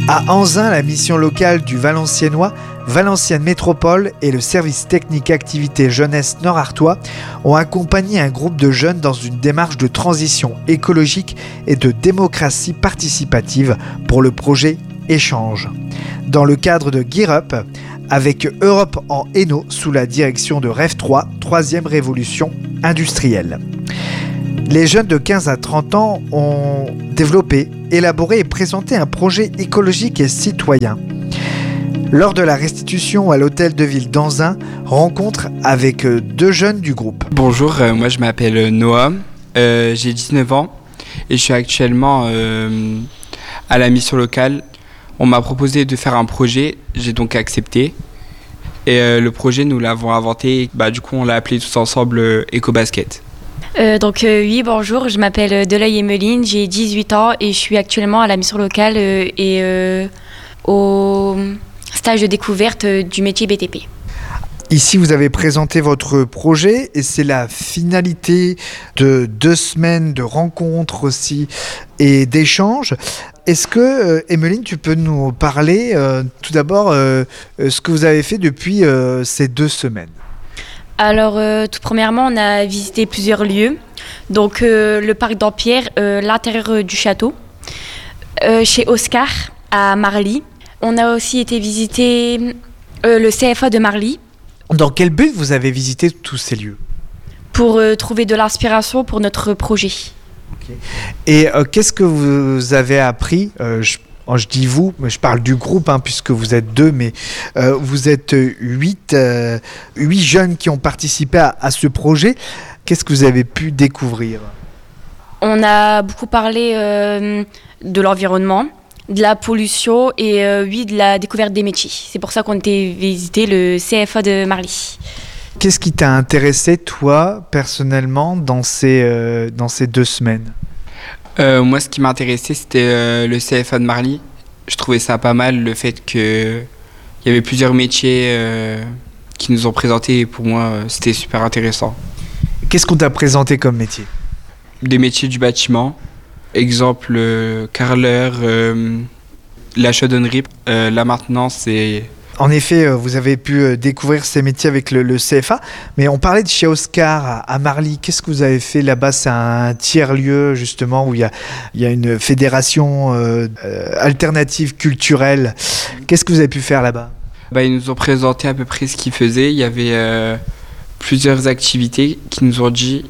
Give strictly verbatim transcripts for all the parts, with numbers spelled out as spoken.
À Anzin, la mission locale du Valenciennois, Valenciennes Métropole et le service technique activité jeunesse nord-artois ont accompagné un groupe de jeunes dans une démarche de transition écologique et de démocratie participative pour le projet Échange. Dans le cadre de Gear Up, avec Europe en Hainaut sous la direction de Rêve trois, troisième révolution industrielle. Les jeunes de quinze à trente ans ont développé, élaboré et présenté un projet écologique et citoyen. Lors de la restitution à l'hôtel de ville d'Anzin, rencontre avec deux jeunes du groupe. Bonjour, euh, moi je m'appelle Noah, euh, j'ai dix-neuf ans et je suis actuellement euh, à la mission locale. On m'a proposé de faire un projet, j'ai donc accepté. Et euh, le projet, nous l'avons inventé, bah, du coup on l'a appelé tous ensemble euh, EcoBasket. Euh, donc euh, oui, bonjour, je m'appelle Deleuil Emeline, j'ai dix-huit ans et je suis actuellement à la mission locale euh, et euh, au stage de découverte euh, du métier B T P. Ici, vous avez présenté votre projet et c'est la finalité de deux semaines de rencontres aussi et d'échanges. Est-ce que, euh, Emeline, tu peux nous parler euh, tout d'abord euh, ce que vous avez fait depuis euh, ces deux semaines ? Alors, euh, tout premièrement, on a visité plusieurs lieux. Donc, euh, le parc d'Ampierre, euh, l'intérieur euh, du château, euh, chez Oscar, à Marly. On a aussi été visiter euh, le C F A de Marly. Dans quel but vous avez visité tous ces lieux ? Pour euh, trouver de l'inspiration pour notre projet. Okay. Et euh, qu'est-ce que vous avez appris ? euh, je, je dis vous, mais je parle du groupe, hein, puisque vous êtes deux, mais euh, vous êtes huit, euh, huit jeunes qui ont participé à, à ce projet. Qu'est-ce que vous avez pu découvrir ? On a beaucoup parlé euh, de l'environnement, de la pollution et euh, oui, de la découverte des métiers. C'est pour ça qu'on était visiter le C F A de Marly. Qu'est-ce qui t'a intéressé, toi, personnellement, dans ces, euh, dans ces deux semaines ? euh, Moi, ce qui m'a intéressé, c'était euh, le C F A de Marly. Je trouvais ça pas mal, le fait qu'il y avait plusieurs métiers euh, qui nous ont présentés. Et pour moi, euh, c'était super intéressant. Qu'est-ce qu'on t'a présenté comme métier ? Des métiers du bâtiment. Exemple, euh, carreleur, euh, la chaudonnerie, euh, la maintenance et... En effet, vous avez pu découvrir ces métiers avec le, le C F A, mais on parlait de chez Oscar à, à Marly. Qu'est-ce que vous avez fait là-bas ? C'est un tiers-lieu justement où il y a, il y a une fédération euh, alternative culturelle. Qu'est-ce que vous avez pu faire là-bas ? Bah, ils nous ont présenté à peu près ce qu'ils faisaient. Il y avait euh, plusieurs activités qui nous ont dit,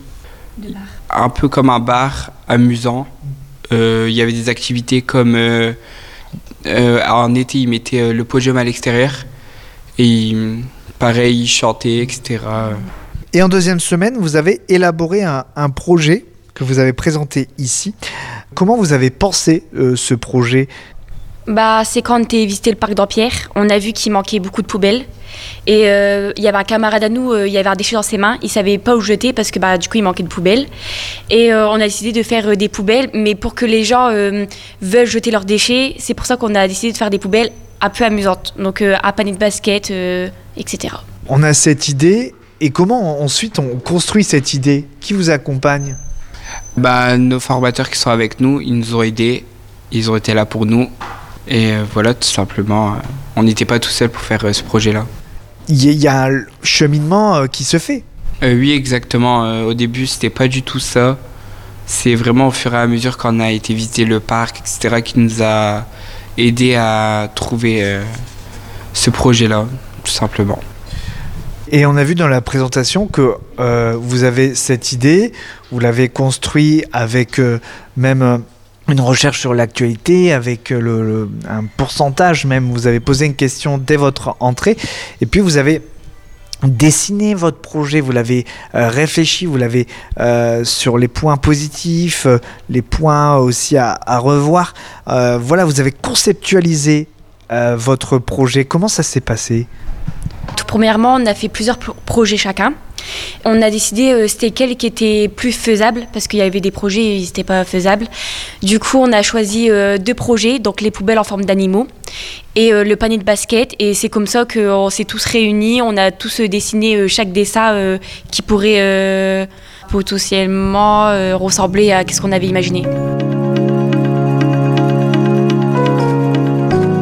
un peu comme un bar amusant. Euh, il y avait des activités comme... Euh, Euh, en été, ils mettaient euh, le podium à l'extérieur et ils, pareil, ils chantaient, et cetera. Et en deuxième semaine, vous avez élaboré un, un projet que vous avez présenté ici. Comment vous avez pensé euh, ce projet ? Bah, c'est quand on était visité le parc d'Ampierre, on a vu qu'il manquait beaucoup de poubelles. Et il euh, y avait un camarade à nous, euh, il avait un déchet dans ses mains, il savait pas où jeter parce que bah, du coup il manquait de poubelles. Et euh, on a décidé de faire euh, des poubelles, mais pour que les gens euh, veulent jeter leurs déchets, c'est pour ça qu'on a décidé de faire des poubelles un peu amusantes. Donc euh, un panier de basket, euh, et cetera. On a cette idée, et comment ensuite on construit cette idée ? Qui vous accompagne ? Bah, nos formateurs qui sont avec nous, ils nous ont aidés, ils ont été là pour nous. Et euh, voilà, tout simplement, euh, on n'était pas tout seul pour faire euh, ce projet-là. Il y, y a un cheminement euh, qui se fait. Euh, oui, exactement. Euh, au début, c'était pas du tout ça. C'est vraiment au fur et à mesure qu'on a été visiter le parc, et cetera, qui nous a aidé à trouver euh, ce projet-là, tout simplement. Et on a vu dans la présentation que euh, vous avez cette idée, vous l'avez construit avec euh, même... Euh, une recherche sur l'actualité avec le, le, un pourcentage même. Vous avez posé une question dès votre entrée et puis vous avez dessiné votre projet, vous l'avez euh, réfléchi, vous l'avez euh, sur les points positifs, euh, les points aussi à, à revoir. Euh, voilà, vous avez conceptualisé euh, votre projet. Comment ça s'est passé ? Tout premièrement, on a fait plusieurs pro- projets chacun. On a décidé euh, c'était quel qui était plus faisable parce qu'il y avait des projets et ils n'étaient pas faisables. Du coup, on a choisi euh, deux projets, donc les poubelles en forme d'animaux et euh, le panier de basket. Et c'est comme ça qu'on s'est tous réunis. On a tous euh, dessiné euh, chaque dessin euh, qui pourrait euh, potentiellement euh, ressembler à ce qu'on avait imaginé.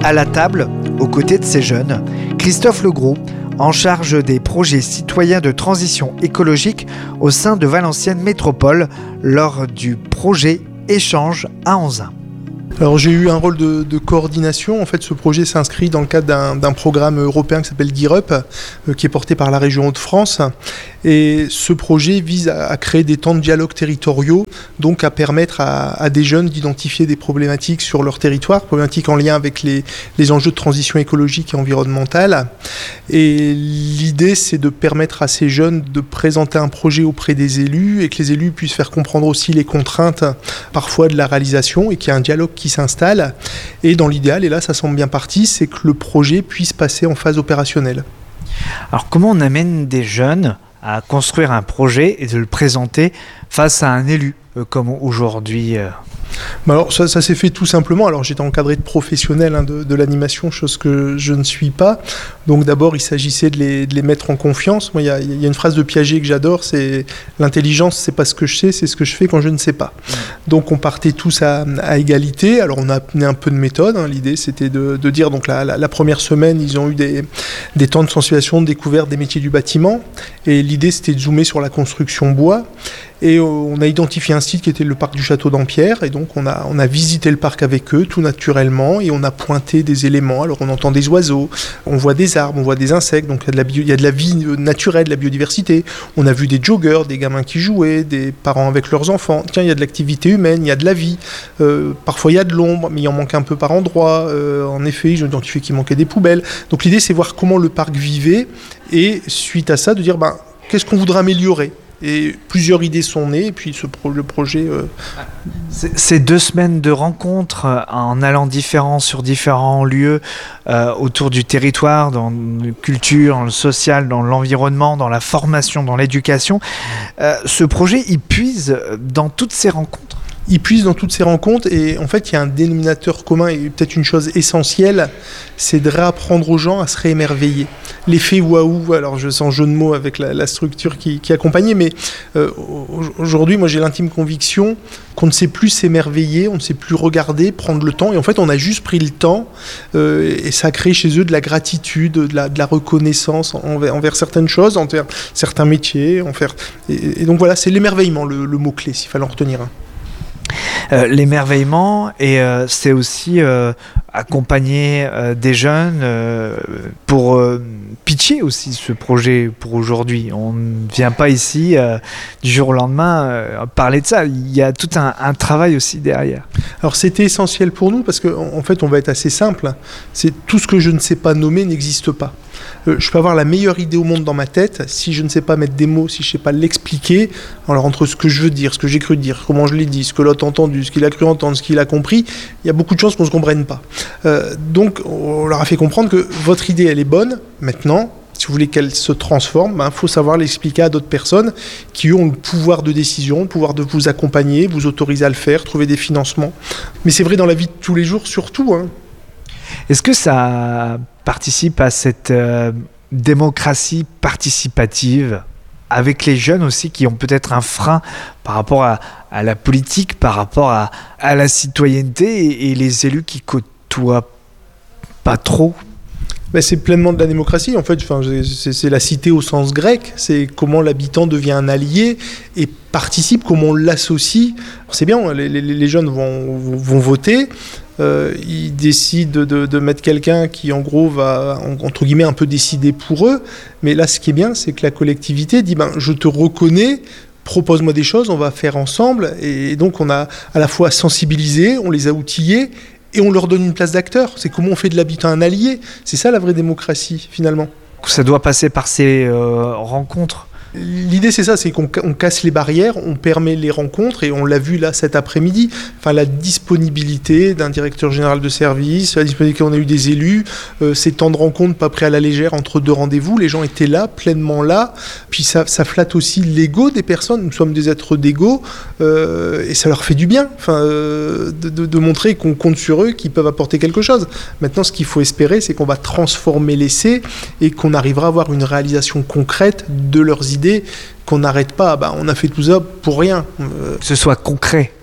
À la table, aux côtés de ces jeunes, Christophe Legros, en charge des projets citoyens de transition écologique au sein de Valenciennes Métropole lors du projet Échange à Anzin. Alors j'ai eu un rôle de, de coordination. En fait, ce projet s'inscrit dans le cadre d'un, d'un programme européen qui s'appelle Gear Up, euh, qui est porté par la région Hauts-de-France. Et ce projet vise à, à créer des temps de dialogue territoriaux, donc à permettre à, à des jeunes d'identifier des problématiques sur leur territoire, problématiques en lien avec les, les enjeux de transition écologique et environnementale. Et l'idée, c'est de permettre à ces jeunes de présenter un projet auprès des élus et que les élus puissent faire comprendre aussi les contraintes parfois de la réalisation et qu'il y ait un dialogue qui s'installe. Et dans l'idéal, et là ça semble bien parti, c'est que le projet puisse passer en phase opérationnelle. Alors comment on amène des jeunes à construire un projet et de le présenter face à un élu, euh, comme aujourd'hui euh... Alors ça, ça s'est fait tout simplement. Alors j'étais encadré de professionnels hein, de, de l'animation, chose que je ne suis pas. Donc d'abord il s'agissait de les, de les mettre en confiance. Moi il y a, y a une phrase de Piaget que j'adore, c'est l'intelligence c'est pas ce que je sais, c'est ce que je fais quand je ne sais pas. Mmh. Donc on partait tous à, à égalité. Alors on a amené un peu de méthode. Hein. L'idée c'était de, de dire donc la, la, la première semaine ils ont eu des, des temps de sensibilisation, de découverte des métiers du bâtiment. Et l'idée c'était de zoomer sur la construction bois. Et on a identifié un site qui était le parc du Château d'Ampierre. Et donc on a, on a visité le parc avec eux tout naturellement et on a pointé des éléments. Alors on entend des oiseaux, on voit des arbres, on voit des insectes. Donc il y a de la, bio, il y a de la vie naturelle, de la biodiversité. On a vu des joggers, des gamins qui jouaient, des parents avec leurs enfants. Tiens, il y a de l'activité humaine, il y a de la vie. Euh, parfois il y a de l'ombre, mais il en manque un peu par endroit. Euh, en effet, ils ont identifié qu'il manquait des poubelles. Donc l'idée c'est voir comment le parc vivait et suite à ça de dire ben, qu'est-ce qu'on voudrait améliorer. Et plusieurs idées sont nées, et puis ce pro- le projet... Euh... Ces deux semaines de rencontres, euh, en allant différents, sur différents lieux euh, autour du territoire, dans la culture, dans le social, dans l'environnement, dans la formation, dans l'éducation, euh, ce projet, il puise dans toutes ces rencontres. Il puise dans toutes ces rencontres et en fait il y a un dénominateur commun et peut-être une chose essentielle, c'est de réapprendre aux gens à se réémerveiller. L'effet waouh, alors je sens jeu de mots avec la, la structure qui, qui accompagnait, mais euh, aujourd'hui moi j'ai l'intime conviction qu'on ne sait plus s'émerveiller, on ne sait plus regarder, prendre le temps et en fait on a juste pris le temps euh, et ça a créé chez eux de la gratitude, de la, de la reconnaissance envers, envers certaines choses, envers certains métiers, envers, et, et donc voilà c'est l'émerveillement le, le mot-clé s'il fallait en retenir un. Euh, l'émerveillement et euh, c'est aussi euh, accompagner euh, des jeunes euh, pour euh, pitcher aussi ce projet pour aujourd'hui. On ne vient pas ici euh, du jour au lendemain euh, parler de ça. Il y a tout un, un travail aussi derrière. Alors c'était essentiel pour nous parce qu'en en fait on va être assez simple. C'est tout ce que je ne sais pas nommer n'existe pas. Euh, je peux avoir la meilleure idée au monde dans ma tête, si je ne sais pas mettre des mots, si je ne sais pas l'expliquer, alors entre ce que je veux dire, ce que j'ai cru dire, comment je l'ai dit, ce que l'autre a entendu, ce qu'il a cru entendre, ce qu'il a compris, il y a beaucoup de chances qu'on ne se comprenne pas. Euh, donc on leur a fait comprendre que votre idée elle est bonne, maintenant, si vous voulez qu'elle se transforme, il ben, faut savoir l'expliquer à d'autres personnes qui ont le pouvoir de décision, le pouvoir de vous accompagner, vous autoriser à le faire, trouver des financements. Mais c'est vrai dans la vie de tous les jours surtout. Hein. Est-ce que ça participe à cette euh, démocratie participative avec les jeunes aussi qui ont peut-être un frein par rapport à, à la politique, par rapport à, à la citoyenneté et, et les élus qui côtoient pas trop? Ben c'est pleinement de la démocratie, en fait, enfin, c'est, c'est la cité au sens grec, c'est comment l'habitant devient un allié et participe, comment on l'associe. Alors, c'est bien, les, les, les jeunes vont, vont voter, euh, ils décident de, de mettre quelqu'un qui en gros va, entre guillemets, un peu décider pour eux, mais là ce qui est bien, c'est que la collectivité dit, ben, je te reconnais, propose-moi des choses, on va faire ensemble, et donc on a à la fois sensibilisé, on les a outillés, et on leur donne une place d'acteur. C'est comment on fait de l'habitant un allié. C'est ça la vraie démocratie, finalement. Ça doit passer par ces euh, rencontres. L'idée, c'est ça, c'est qu'on on casse les barrières, on permet les rencontres, et on l'a vu là cet après-midi. Enfin, la disponibilité d'un directeur général de service, la disponibilité qu'on a eu des élus, euh, ces temps de rencontres pas pris à la légère entre deux rendez-vous, les gens étaient là, pleinement là. Puis ça, ça flatte aussi l'ego des personnes. Nous sommes des êtres d'ego, euh, et ça leur fait du bien. Enfin, euh, de, de, de montrer qu'on compte sur eux, qu'ils peuvent apporter quelque chose. Maintenant, ce qu'il faut espérer, c'est qu'on va transformer l'essai et qu'on arrivera à avoir une réalisation concrète de leurs idées. Qu'on n'arrête pas, bah, on a fait tout ça pour rien. Que ce soit concret.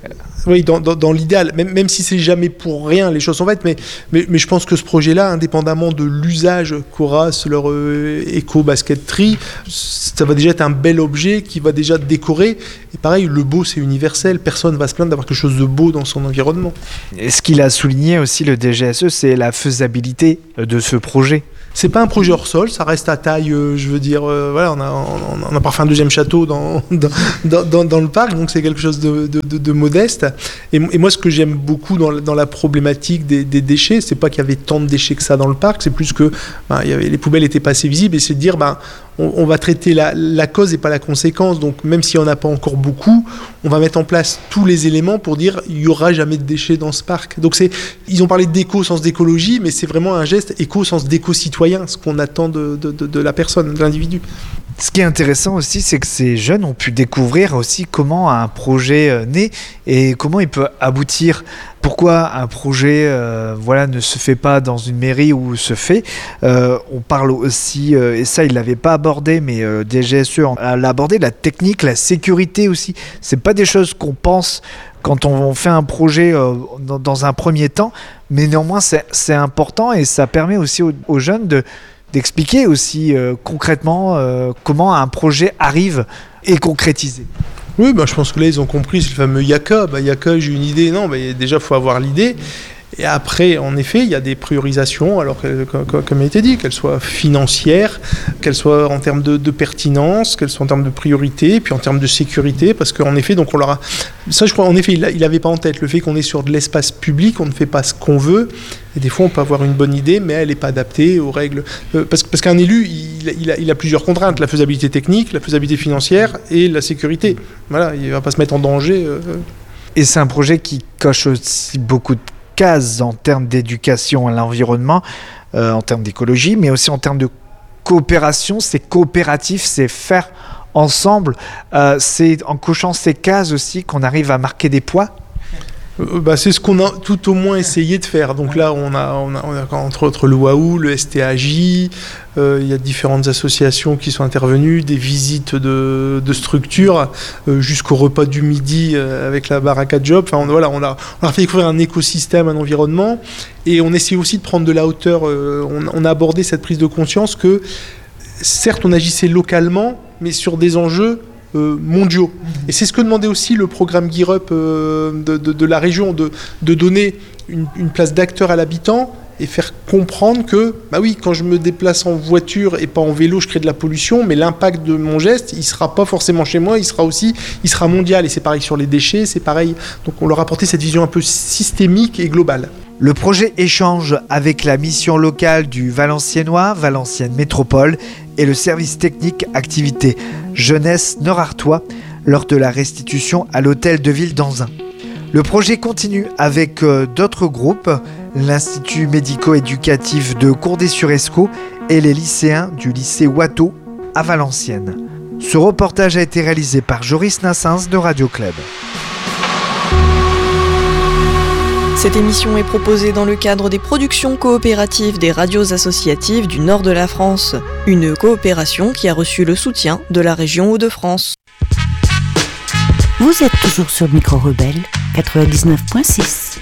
Oui, dans, dans, dans l'idéal, même, même si c'est jamais pour rien, les choses sont faites, mais, mais, mais je pense que ce projet-là, indépendamment de l'usage qu'aura leur euh, éco-basketterie, ça va déjà être un bel objet qui va déjà décorer. Et pareil, le beau, c'est universel. Personne ne va se plaindre d'avoir quelque chose de beau dans son environnement. Et ce qu'il a souligné aussi, le D G S E, c'est la faisabilité de ce projet. C'est pas un projet hors sol, ça reste à taille, euh, je veux dire, euh, voilà, on a, on, on a parfois un deuxième château dans, dans, dans, dans le parc, donc c'est quelque chose de, de, de, de modeste. Et, et moi, ce que j'aime beaucoup dans, dans la problématique des, des déchets, c'est pas qu'il y avait tant de déchets que ça dans le parc, c'est plus que ben, il y avait, les poubelles étaient pas assez visibles, et c'est de dire, ben, on, on va traiter la, la cause et pas la conséquence. Donc même s'il n'y en a pas encore beaucoup, on va mettre en place tous les éléments pour dire il n'y aura jamais de déchets dans ce parc. Donc c'est, ils ont parlé d'éco au sens d'écologie, mais c'est vraiment un geste éco au sens d'éco-citoyen, ce qu'on attend de, de, de, de la personne, de l'individu. Ce qui est intéressant aussi, c'est que ces jeunes ont pu découvrir aussi comment un projet naît et comment il peut aboutir. Pourquoi un projet euh, voilà, ne se fait pas dans une mairie ou se fait. Euh, on parle aussi, euh, et ça il ne l'avait pas abordé, mais euh, D G S E l'a abordé, la technique, la sécurité aussi. Ce n'est pas des choses qu'on pense quand on fait un projet euh, dans, dans un premier temps, mais néanmoins c'est, c'est important et ça permet aussi aux, aux jeunes de, d'expliquer aussi euh, concrètement euh, comment un projet arrive et concrétisé. Oui, bah, je pense que là, ils ont compris, c'est le fameux Yaka. Bah, Yaka, j'ai une idée. Non, bah, déjà, il faut avoir l'idée. Et après, en effet, il y a des priorisations, alors comme, comme il a été dit, qu'elles soient financières, qu'elles soient en termes de, de pertinence, qu'elles soient en termes de priorité, puis en termes de sécurité, parce qu'en effet, donc on leur a... Ça, je crois, en effet, il n'avait pas en tête le fait qu'on est sur de l'espace public, on ne fait pas ce qu'on veut, et des fois, on peut avoir une bonne idée, mais elle n'est pas adaptée aux règles. Euh, parce, parce qu'un élu, il, il, a, il a plusieurs contraintes, la faisabilité technique, la faisabilité financière et la sécurité. Voilà, il ne va pas se mettre en danger. Euh... Et c'est un projet qui coche aussi beaucoup de cases en termes d'éducation à l'environnement, euh, en termes d'écologie, mais aussi en termes de coopération. C'est coopératif, c'est faire ensemble. Euh, c'est en cochant ces cases aussi qu'on arrive à marquer des poids. Euh, bah, c'est ce qu'on a tout au moins essayé de faire. Donc là, on a, on a, on a entre autres le W A O, le S T A J, euh, il y a différentes associations qui sont intervenues, des visites de, de structures, euh, jusqu'au repas du midi euh, avec la baraque à job. Enfin, on, voilà, on a, on a fait découvrir un écosystème, un environnement, et on essaie aussi de prendre de la hauteur. Euh, on, on a abordé cette prise de conscience que, certes, on agissait localement, mais sur des enjeux Euh, mondiaux. Et c'est ce que demandait aussi le programme Gear Up euh, de, de, de la région, de, de donner une, une place d'acteur à l'habitant et faire comprendre que, bah oui, quand je me déplace en voiture et pas en vélo, je crée de la pollution, mais l'impact de mon geste, il sera pas forcément chez moi, il sera aussi, il sera mondial. Et c'est pareil sur les déchets, c'est pareil. Donc on leur a apporté cette vision un peu systémique et globale. Le projet échange avec la mission locale du Valenciennois, Valenciennes Métropole, et le service technique activité jeunesse nord-artois lors de la restitution à l'hôtel de ville d'Anzin. Le projet continue avec euh, d'autres groupes, l'Institut médico-éducatif de Courdey-sur-Escaut et les lycéens du lycée Watteau à Valenciennes. Ce reportage a été réalisé par Joris Nassens de Radio Club. Cette émission est proposée dans le cadre des productions coopératives des radios associatives du nord de la France, une coopération qui a reçu le soutien de la région Hauts-de-France. Vous êtes toujours sur Micro Rebelle quatre-vingt-dix-neuf virgule six.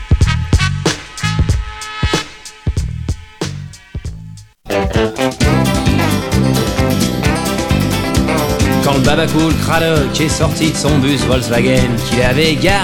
Quand le Babacool Cradock est sorti de son bus Volkswagen qu'il avait garé